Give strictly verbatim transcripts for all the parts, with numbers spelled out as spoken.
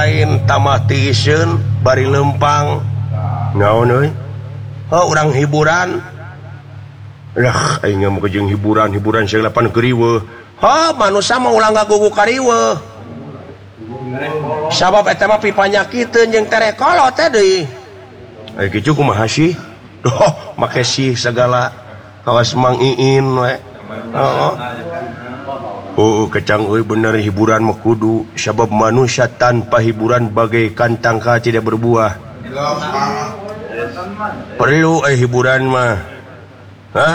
lain tamatiisen bari lempang naon oh urang hiburan lah aing mah jeung hiburan hiburan segalapan keriweuh ha manusia mah ulang gagugu kariweuh sabab eta mah pipanyakiteun jeung tereh kolot teh deui aya kitu kumaha sih oh make sih segala kawas Mang Iin we heeh oh kecang euy bener hiburan mah kudu sabab manusia tanpa hiburan bagaikan tangka tidak berbuah perlu eh hiburan mah ha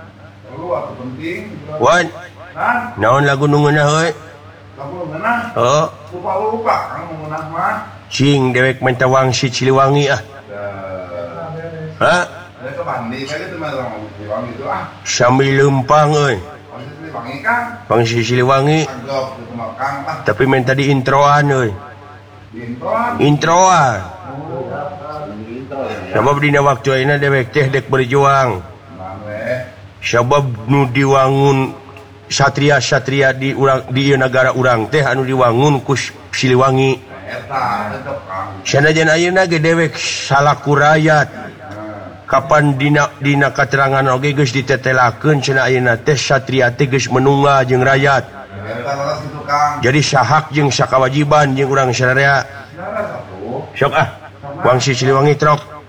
wan naon lagu nu ngeunah euy lagu ngeunah oh lupa-lupa kang ngeunah mah cing dewek minta wangsi Ciliwangi ah ha sambil lempang euy wangsi Ciliwangi tapi minta di introan euy introan sabab dina waktu ayeuna dewek teh dek berjuang sabab nu diwangun satria-satria di urang di negara urang teh anu diwangun ku Siliwangi sanajan ayeuna ge dewek salaku rakyat kapan dina dina katerangan oge geus ditetelakeun cenah ayeuna teh satria teh geus menunggal jeung rakyat jadi sahak jeung sakawajiban jeung urang sadaya sok ah wangsi Siliwangi trok